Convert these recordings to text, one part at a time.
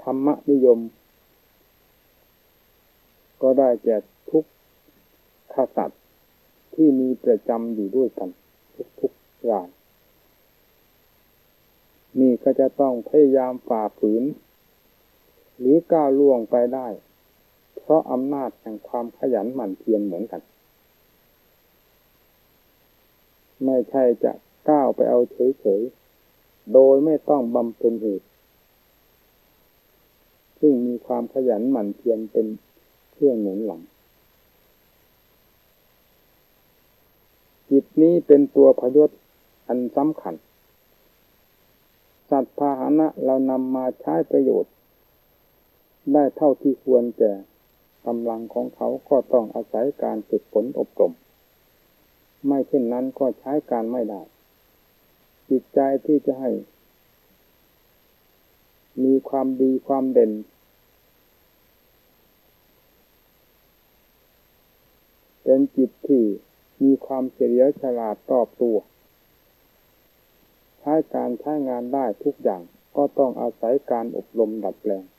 รรมนิยมก็ได้แก่ทุกขสัตว์ที่มีประจำอยู่ด้วยกันทุกรายนี่ก็จะต้องพยายามฝ่าฝืนหรือก้าวล่วงไปได้เพราะอำนาจแห่งความขยันหมั่นเพียรเหมือนกันไม่ใช่จะก้าวไปเอาเฉยๆโดยไม่ต้องบำเพ็ญเหตุซึ่งมีความขยันหมั่นเพียรเป็นเครื่องหนุนหลังจิตนี้เป็นตัวพยศอันสำคัญสัตว์พาหนะเรานำมาใช้ประโยชน์ได้เท่าที่ควรแก่กำลังของเขาก็ต้องอาศัยการฝึกฝนอบรมไม่เช่นนั้นก็ใช้การไม่ได้จิตใจที่จะให้มีความดีความเด่นเป็นจิตที่มีความเฉลียวฉลาดรอบตัวใช้การใช้งานได้ทุกอย่างก็ต้องอาศัยการอบรมดัดแปลง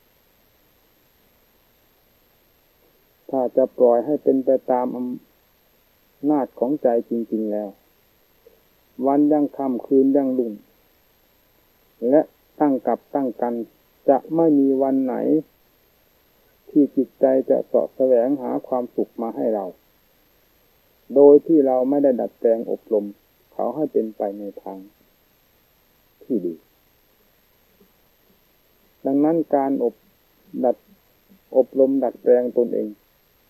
ถ้าจะปล่อยให้เป็นไปตามอำนาจของใจจริงๆแล้ววันยังค่ำคืนยังรุ่งและตั้งกับตั้งกันจะไม่มีวันไหนที่จิตใจจะเสาะแสวงหาความสุขมาให้เราโดยที่เราไม่ได้ดัดแปลงอบรมเขาให้เป็นไปในทางที่ดีดังนั้นการอบรมดัดแปลงตนเอง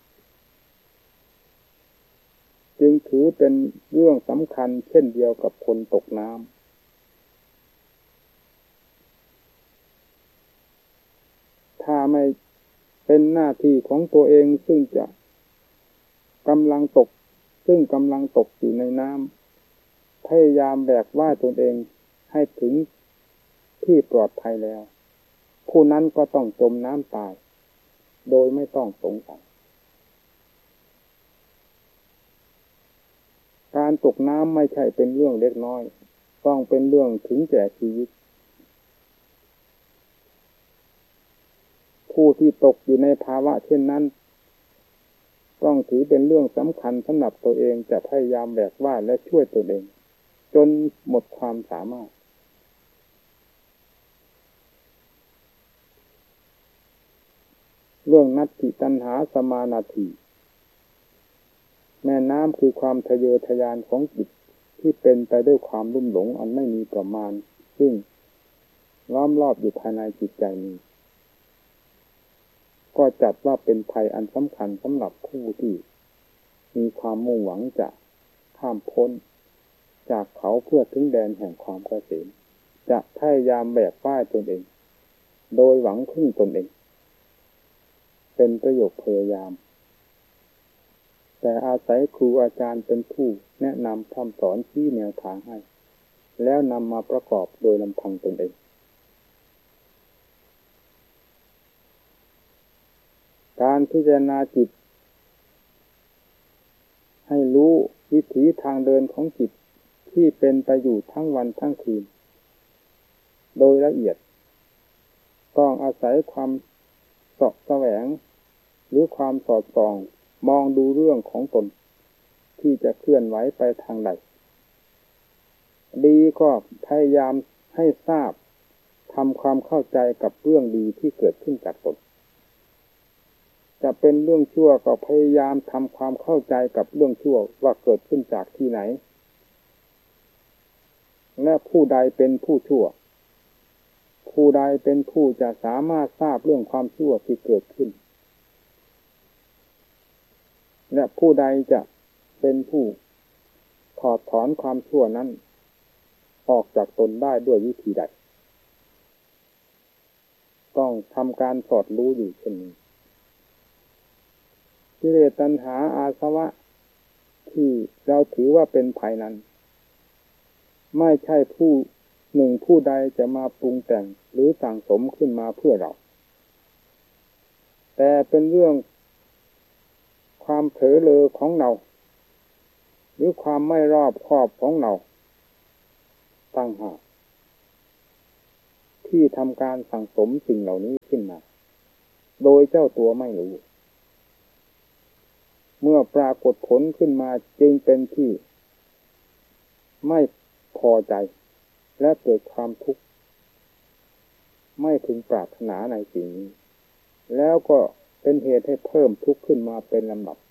จึงถือเป็นเรื่องสำคัญเช่นเดียวกับคนตกน้ำถ้าไม่เป็นหน้าที่ของตัวเองซึ่งกำลังตกอยู่ในน้ำพยายามแบกว่ายตนเองให้ถึงที่ปลอดภัยแล้วผู้นั้นก็ต้องจมน้ำตายโดยไม่ต้องสงสัยการตกน้ำไม่ใช่เป็นเรื่องเล็กน้อยต้องเป็นเรื่องถึงแก่ชีวิตผู้ที่ตกอยู่ในภาวะเช่นนั้นต้องถือเป็นเรื่องสำคัญสำหรับตัวเองจะพยายามแบกว่ายและช่วยตัวเองจนหมดความสามารถเรื่องนัตถิตัณหาสมานาทีแม่น้ำคือความทะเยอทะยานของจิตที่เป็นไปด้วยความลุ่มหลงอันไม่มีประมาณซึ่งล้อมรอบอยู่ภายในจิตใจนี้ก็จัดว่าเป็นภัยอันสำคัญสำหรับผู้ที่มีความมุ่งหวังจะข้ามพ้นจากเขาเพื่อถึงแดนแห่งความเกษมจะพยายามแบกป้ายตนเองโดยหวังพึ่งตนเองเป็นประโยชน์พยายามแต่อาศัยครูอาจารย์เป็นผู้แนะนำคำสอนชี้แนวทางให้แล้วนำมาประกอบโดยลำพังตนเองการพิจารณาจิตให้รู้วิถีทางเดินของจิตที่เป็นไปอยู่ทั้งวันทั้งคืนโดยละเอียดต้องอาศัยความเสาะแสวงหรือความสอดส่องมองดูเรื่องของตนที่จะเคลื่อนไหวไปทางใดดีก็พยายามให้ทราบทำความเข้าใจกับเรื่องดีที่เกิดขึ้นจากตนจะเป็นเรื่องชั่วก็พยายามทำความเข้าใจกับเรื่องชั่วว่าเกิดขึ้นจากที่ไหนและผู้ใดเป็นผู้ชั่วผู้ใดเป็นผู้จะสามารถทราบเรื่องความชั่วที่เกิดขึ้นและผู้ใดจะเป็นผู้ถอดถอนความชั่วนั้นออกจากตนได้ด้วยวิธีใดต้องทำการสอดรู้อยู่เช่นนี้กิเลสตัณหาอาสวะที่เราถือว่าเป็นภัยนั้นไม่ใช่ผู้หนึ่งผู้ใดจะมาปรุงแต่งหรือสั่งสมขึ้นมาเพื่อเราแต่เป็นเรื่องความเผลอเลอของเราหรือความไม่รอบคอบของเราต่างหากทที่ทำการสั่งสมสิ่งเหล่านี้ขึ้นมาโดยเจ้าตัวไม่รู้เมื่อปรากฏผลขึ้นมาจึงเป็นที่ไม่พอใจและเกิดความทุกข์ไม่พึงปรารถนาในสิ่งนี้แล้วก็เป็นเหตุให้เพิ่มทุกข์ขึ้นมาเป็นลำดับ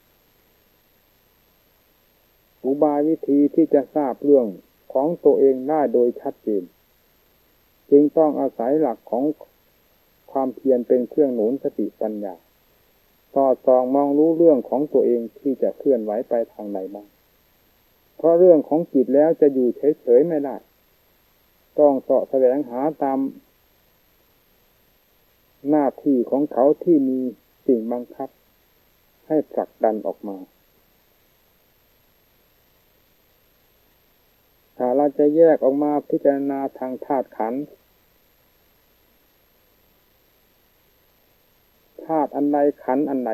อุบายวิธีที่จะทราบเรื่องของตัวเองได้โดยชัดเจนจึงต้องอาศัยหลักของความเพียรเป็นเครื่องหนุนสติปัญญาสอดส่องมองรู้เรื่องของตัวเองที่จะเคลื่อนไหวไปทางใดบ้างเพราะเรื่องของจิตแล้วจะอยู่เฉยๆไม่ได้ต้องเสาะแสวงหาตามหน้าที่ของเขาที่มีสิ่งบังคับให้ผลักดันออกมาถ้าเราจะแยกออกมาพิจารณาทางธาตุขันธ์ธาตุอันใดขันธ์อันใด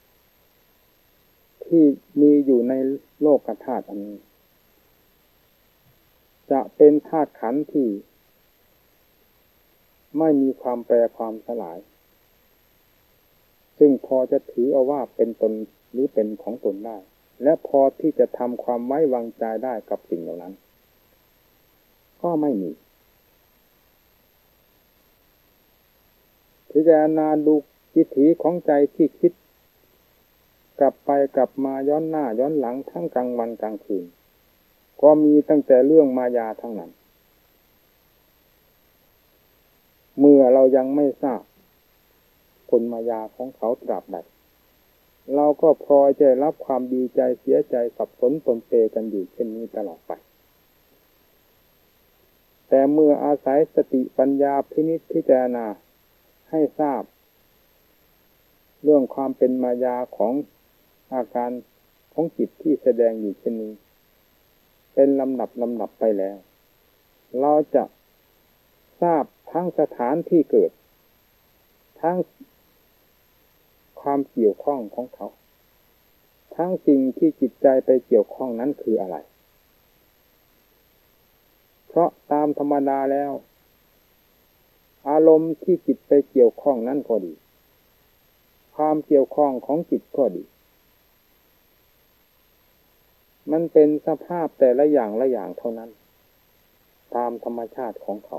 ที่มีอยู่ในโลกธาตุอันนี้จะเป็นธาตุขันธ์ที่ไม่มีความแปรความสลายซึ่งพอจะถือเอาว่าเป็นตนหรือเป็นของตนได้และพอที่จะทำความไว้วางใจได้กับสิ่งเหล่านั้นก็ไม่มีพิจารณาดูวิถีของใจที่คิดกลับไปกลับมาย้อนหน้าย้อนหลังทั้งกลางวันกลางคืนก็มีตั้งแต่เรื่องมายาทั้งนั้นเมื่อเรายังไม่ทราบผลมายาของเขาตราบใดเราก็พลอยจะรับความดีใจเสียใจสับสนปนเปกันอยู่เช่นนี้ตลอดไปแต่เมื่ออาศัยสติปัญญาพินิจพิจารณาให้ทราบเรื่องความเป็นมายาของอาการของจิตที่แสดงอยู่เช่นนี้เป็นลำดับไปแล้วเราจะทราบทั้งสถานที่เกิดทั้งความเกี่ยวข้องของเขาทั้งสิ่งที่จิตใจไปเกี่ยวข้องนั้นคืออะไรเพราะตามธรรมดาแล้วอารมณ์ที่จิตไปเกี่ยวข้องนั้นก็ดีความเกี่ยวข้องของจิตก็ดีมันเป็นสภาพแต่ละอย่างเท่านั้นตามธรรมชาติของเขา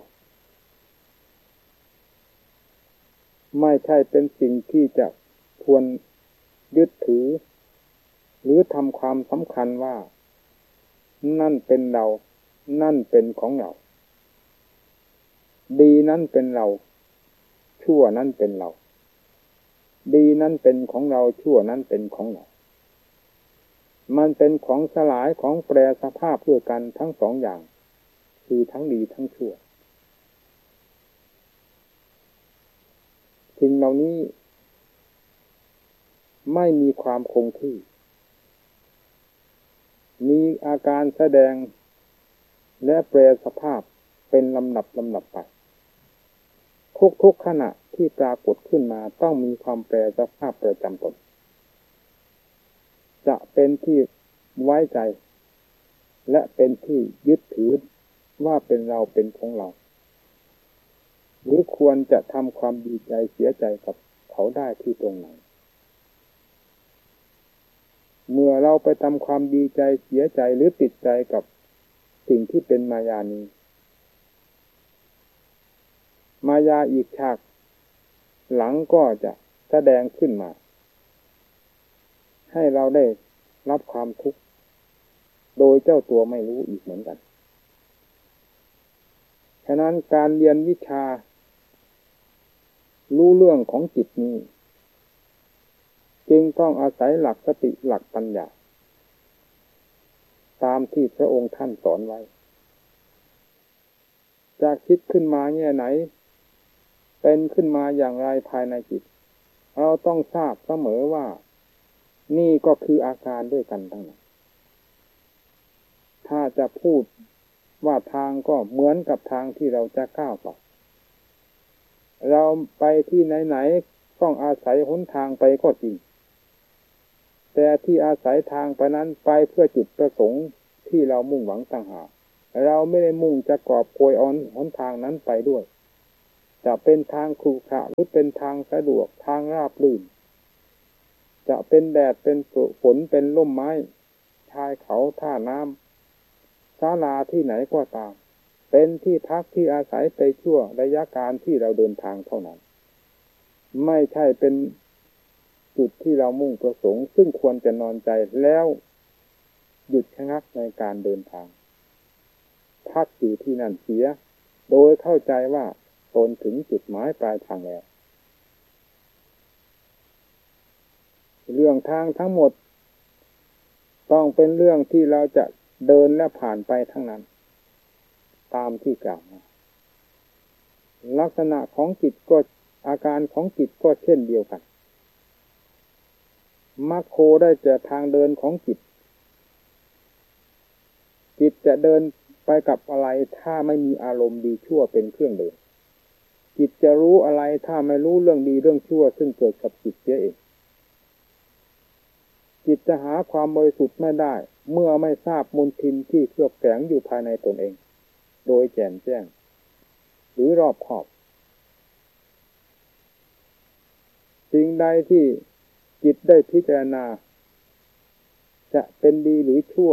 ไม่ใช่เป็นสิ่งที่จะควรยึดถือหรือทำความสำคัญว่านั่นเป็นเรานั่นเป็นของเราดีนั้นเป็นเราชั่วนั้นเป็นเราดีนั้นเป็นของเราชั่วนั้นเป็นของเรามันเป็นของสลายของแปรสภาพด้วยกันทั้งสองอย่างคือทั้งดีทั้งชั่วสิ่งเหล่านี้ไม่มีความคงที่มีอาการแสดงและแปรสภาพเป็นลำดับไปทุกขณะที่ปรากฏขึ้นมาต้องมีความแปรสภาพประจำตนจะเป็นที่ไว้ใจและเป็นที่ยึดถือว่าเป็นเราเป็นของเราหรือควรจะทำความดีใจเสียใจกับเขาได้ที่ตรงไหนเมื่อเราไปทำความดีใจเสียใจหรือติดใจกับสิ่งที่เป็นมายานี้มายาอีกฉากหลังก็จะแสดงขึ้นมาให้เราได้รับความทุกข์โดยเจ้าตัวไม่รู้อีกเหมือนกันฉะนั้นการเรียนวิชารู้เรื่องของจิตนี้จึงต้องอาศัยหลักสติหลักปัญญาตามที่พระองค์ท่านสอนไว้จะคิดขึ้นมาแง่ไหนเป็นขึ้นมาอย่างไรภายในจิตเราต้องทราบเสมอว่านี่ก็คืออาการด้วยกันทั้งนั้นถ้าจะพูดว่าทางก็เหมือนกับทางที่เราจะก้าวไปเราไปที่ไหนๆต้องอาศัยหนทางไปก็จริงแต่ที่อาศัยทางไปนั้นไปเพื่อจุดประสงค์ที่เรามุ่งหวังต่างหากเราไม่ได้มุ่งจะกอบโกยหนทางนั้นไปด้วยจะเป็นทางขรุขระหรือเป็นทางสะดวกทางราบรื่นจะเป็นแดดเป็นฝนเป็นร่มไม้ชายเขาท่าน้ำศาลาที่ไหนก็ตามเป็นที่พักที่อาศัยไปชั่วระยะการที่เราเดินทางเท่านั้นไม่ใช่เป็นจุดที่เรามุ่งประสงค์ซึ่งควรจะนอนใจแล้วหยุดชะงักในการเดินทางพักอยู่ที่นั่นเสียโดยเข้าใจว่าตนถึงจุดหมายปลายทางแล้วเรื่องทางทั้งหมดต้องเป็นเรื่องที่เราจะเดินและผ่านไปทั้งนั้นตามที่กล่าวมาลักษณะของจิตก็อาการของจิตก็เช่นเดียวกันมรรคโคได้แก่ทางเดินของจิตจิตจะเดินไปกับอะไรถ้าไม่มีอารมณ์ดีชั่วเป็นเครื่องเดินจิตจะรู้อะไรถ้าไม่รู้เรื่องดีเรื่องชั่วซึ่งเกิดกับจิตเสียเองจิตจะหาความบริสุทธิ์ไม่ได้เมื่อไม่ทราบมลทินที่เคลือบแฝงอยู่ภายในตนเองโดยแจ่มแจ้งหรือรอบคอบสิ่งใดที่จิตได้พิจารณาจะเป็นดีหรือชั่ว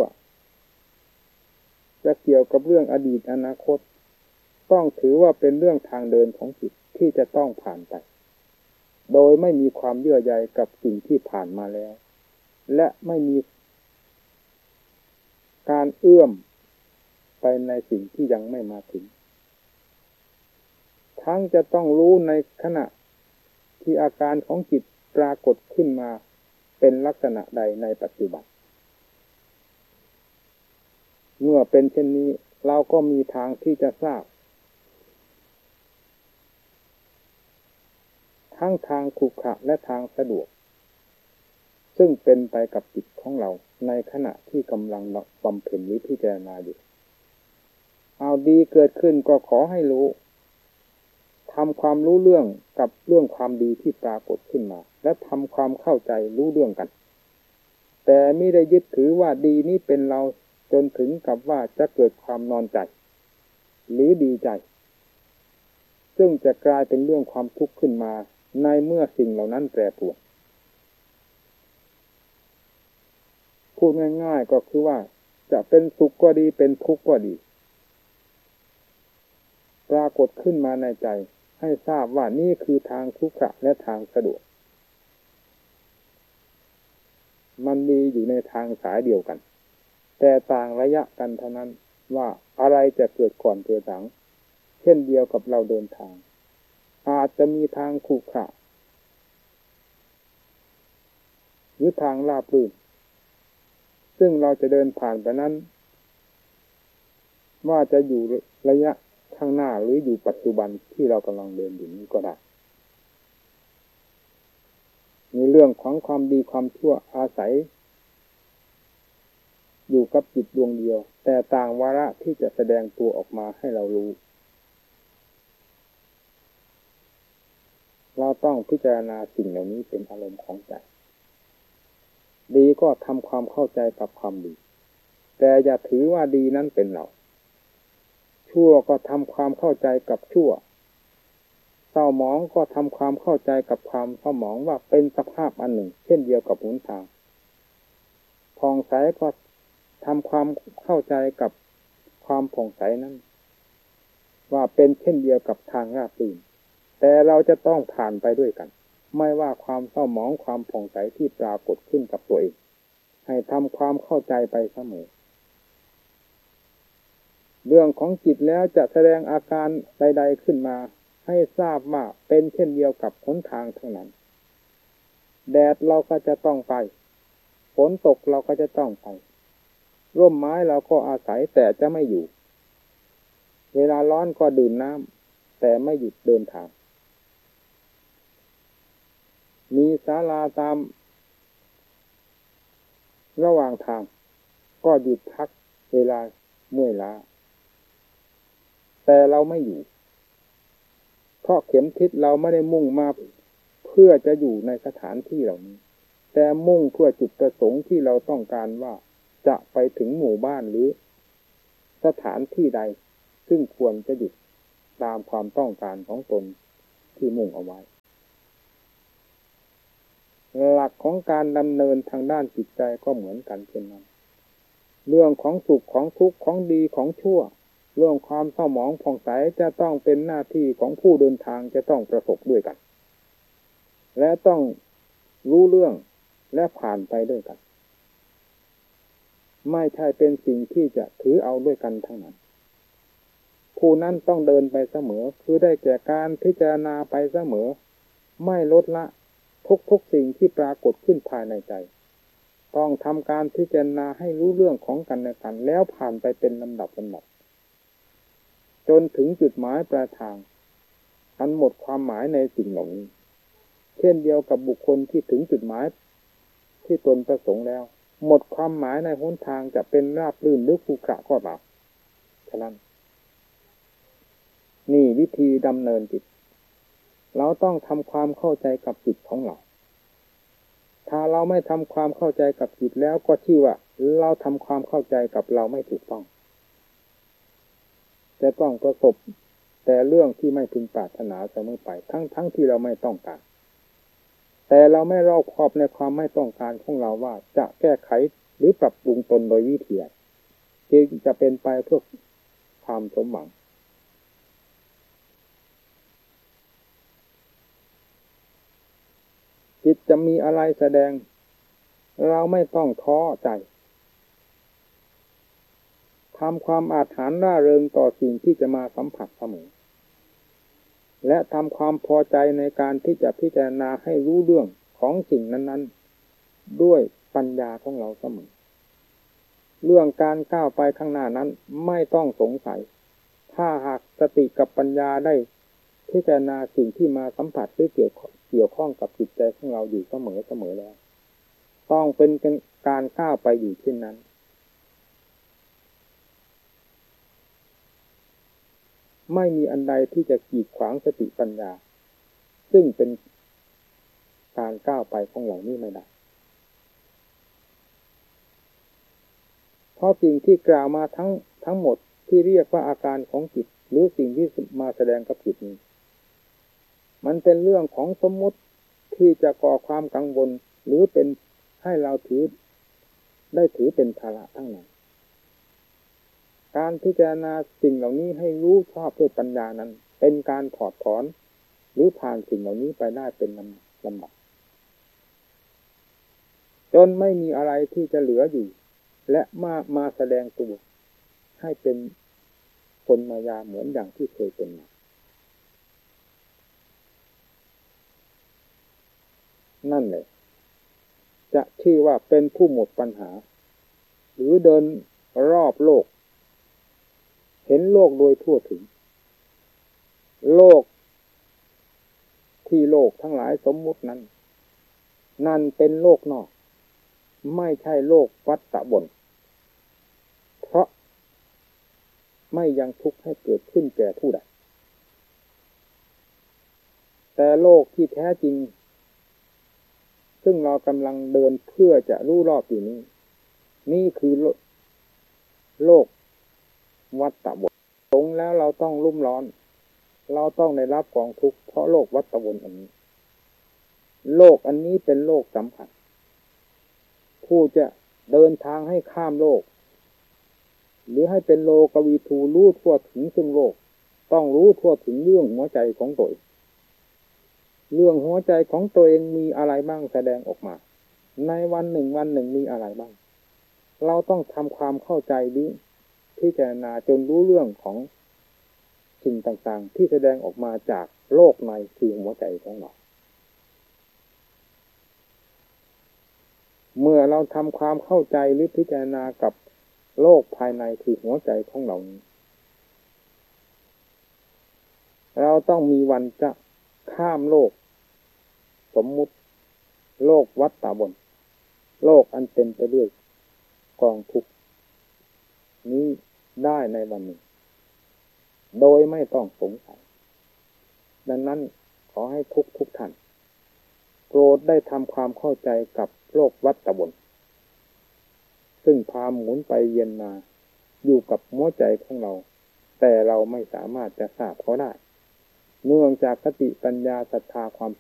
จะเกี่ยวกับเรื่องอดีตอนาคตต้องถือว่าเป็นเรื่องทางเดินของจิตที่จะต้องผ่านไปโดยไม่มีความเยื่อใยกับสิ่งที่ผ่านมาแล้วและไม่มีการเอื้อมไปในสิ่งที่ยังไม่มาถึงทั้งจะต้องรู้ในขณะที่อาการของจิตปรากฏขึ้นมาเป็นลักษณะใดในปัจจุบันเมื่อเป็นเช่นนี้เราก็มีทางที่จะทราบทั้งทางขรุขระและทางสะดวกซึ่งเป็นไปกับจิตของเราในขณะที่กำลังบำเพ็ญหรือพิจารณาอยู่เอาดีเกิดขึ้นก็ขอให้รู้ทำความรู้เรื่องกับเรื่องความดีที่ปรากฏขึ้นมาและทำความเข้าใจรู้เรื่องกันแต่ไม่ได้ยึดถือว่าดีนี้เป็นเราจนถึงกับว่าจะเกิดความนอนใจหรือดีใจซึ่งจะกลายเป็นเรื่องความทุกข์ขึ้นมาในเมื่อสิ่งเหล่านั้นแปรปรวนพูดง่ายๆก็คือว่าจะเป็นสุขก็ดีเป็นทุกข์ก็ดีปรากฏขึ้นมาในใจให้ทราบว่านี่คือทางทุกขะและทางสะดวกมันมีอยู่ในทางสายเดียวกันแต่ต่างระยะกันเท่านั้นว่าอะไรจะเกิดก่อนเกิดหลังเช่นเดียวกับเราเดินทางอาจจะมีทางขรุขระหรือทางราบรื่นซึ่งเราจะเดินผ่านไปนั้นว่าจะอยู่ระยะข้างหน้าหรืออยู่ปัจจุบันที่เรากำลังเดินอยู่นี้ก็ได้มีเรื่องของความดีความชั่วอาศัยอยู่กับจิตดวงเดียวแต่ต่างวาระที่จะแสดงตัวออกมาให้เรารู้เราต้องพิจารณาสิ่งเหล่านี้เป็นอารมณ์ของใจดีก็ทำความเข้าใจกับความดีแต่อย่าถือว่าดีนั้นเป็นเราชั่วก็ทำความเข้าใจกับชั่วเศร้าหมองก็ทำความเข้าใจกับความเศร้าหมองว่าเป็นสภาพอันหนึ่งเช่นเดียวกับหนทางผ่องใสก็ทำความเข้าใจกับความผ่องใสนั้นว่าเป็นเช่นเดียวกับทางราบรื่นแต่เราจะต้องผ่านไปด้วยกันไม่ว่าความเศร้าหมองความผ่องใสที่ปรากฏขึ้นกับตัวเองให้ทำความเข้าใจไปเสมอเรื่องของจิตแล้วจะแสดงอาการใดๆขึ้นมาให้ทราบว่าเป็นเช่นเดียวกับหนทางทั้งนั้นแดดเราก็จะต้องไปฝนตกเราก็จะต้องไปร่มไม้เราก็อาศัยแต่จะไม่อยู่เวลาร้อนก็ดื่มน้ำแต่ไม่หยุดเดินทางมีศาลาตามระหว่างทางก็หยุดพักเวลาเมื่อยล้าแต่เราไม่อยู่เพราะเข็มทิศเราไม่ได้มุ่งมาเพื่อจะอยู่ในสถานที่เหล่านี้แต่มุ่งเพื่อจุดประสงค์ที่เราต้องการว่าจะไปถึงหมู่บ้านหรือสถานที่ใดซึ่งควรจะหยุดตามความต้องการของตนที่มุ่งเอาไว้หลักของการดำเนินทางด้านจิตใจก็เหมือนกันเช่นนั้นเรื่องของสุขของทุกข์ของดีของชั่วเรื่องความเศร้าหมองผ่องใสจะต้องเป็นหน้าที่ของผู้เดินทางจะต้องประสบด้วยกันและต้องรู้เรื่องและผ่านไปด้วยกันไม่ใช่เป็นสิ่งที่จะถือเอาด้วยกันทั้งนั้นผู้นั้นต้องเดินไปเสมอคือได้แก่การพิจารณาไปเสมอไม่ลดละทุกสิ่งที่ปรากฏขึ้นภายในใจต้องทำการพิจารณาให้รู้เรื่องของกันและกันแล้วผ่านไปเป็นลำดับจนถึงจุดหมายปลายทางอันหมดความหมายในสิ่งเหล่านี้เช่นเดียวกับบุคคลที่ถึงจุดหมายที่ตนประสงค์แล้วหมดความหมายในหนทางจะเป็นราบรื่นหรือขรุขระก็ตามฉะนั้นนี่วิธีดำเนินจิตเราต้องทำความเข้าใจกับจิตของเราถ้าเราไม่ทำความเข้าใจกับจิตแล้วก็ชื่อว่าเราทำความเข้าใจกับเราไม่ถูกต้องจะต้องประสบแต่เรื่องที่ไม่พึงปรารถนาเสมอไปทั้งที่เราไม่ต้องการแต่เราไม่รอบคอบในความไม่ต้องการของเราว่าจะแก้ไขหรือปรับปรุงตนโดยวิธีใดจึงจะเป็นไปเพื่อความสมหวังจิตจะมีอะไรแสดงเราไม่ต้องท้อใจทำความอาถรรพ์ร่าเริงต่อสิ่งที่จะมาสัมผัสเสมอและทำความพอใจในการที่จะพิจารณาให้รู้เรื่องของสิ่งนั้นๆด้วยปัญญาของเราเสมอเรื่องการก้าวไปข้างหน้านั้นไม่ต้องสงสัยถ้าหากสติกับปัญญาได้พิจารณาสิ่งที่มาสัมผัสหรือเกี่ยวข้องกับจิตใจของเราอยู่เสมอแล้วต้องเป็นการก้าวไปอยู่เช่นนั้นไม่มีอันใดที่จะกีดขวางสติปัญญาซึ่งเป็นการก้าวไปของเรานี่ไม่ได้เพราะสิ่งที่กล่าวมาทั้งหมดที่เรียกว่าอาการของจิตหรือสิ่งที่มาแสดงกับจิตนี้มันเป็นเรื่องของสมมติที่จะก่อความกังวลหรือเป็นให้เราถือเป็นภาระทั้งนั้นการพิจารณาสิ่งเหล่านี้ให้รู้ชอบด้วยปัญญานั้นเป็นการถอดถอนหรือผ่านสิ่งเหล่านี้ไปได้เป็นลำดับจนไม่มีอะไรที่จะเหลืออยู่และมาแสดงตัวให้เป็นคนมายาเหมือนอย่างที่เคยเป็นมานั่นเลยจะชื่อว่าเป็นผู้หมดปัญหาหรือเดินรอบโลกเห็นโลกโดยทั่วถึงโลกที่โลกทั้งหลายสมมุตินั้นนั่นเป็นโลกนอกไม่ใช่โลกวัฏฏะบนเพราะไม่ยังทุกข์ให้เกิดขึ้นแก่ผู้ใดแต่โลกที่แท้จริงซึ่งเรากำลังเดินเพื่อจะรู้รอบอยู่นี้นี่คือโลกวัฏฏะบนตรงแล้วเราต้องรุ่มร้อนเราต้องได้รับกองทุกข์เพราะโลกวัฏฏะบนอันนี้โลกอันนี้เป็นโลกสัมผัสผู้จะเดินทางให้ข้ามโลกหรือให้เป็นโลกวิทูรู้ทั่วถึงซึ่งโลกต้องรู้ทั่วถึงเรื่องหัวใจของตัวเองเรื่องหัวใจของตัวเองมีอะไรบ้างแสดงออกมาในวันหนึ่งมีอะไรบ้างเราต้องทำความเข้าใจนี้พิจารณาจนรู้เรื่องของสิ่งต่างๆที่แสดงออกมาจากโลกในคือหัวใจของเราเมื่อเราทำความเข้าใจหรือพิจารณากับโลกภายในคือหัวใจของเรานี้เราต้องมีวันจะข้ามโลกสมมุติโลกวัฏฏะบนโลกอันเป็นไปด้วยกองทุกข์นี้ได้ในวันหนึ่งโดยไม่ต้องสงสัยดังนั้นขอให้ทุกท่านโปรดได้ทำความเข้าใจกับโลกวัฏฏะบนซึ่งพาหมุนไปเวียนมาอยู่กับหัวใจของเราแต่เราไม่สามารถจะทราบเขาได้เนื่องจากสติปัญญาศรัทธาความ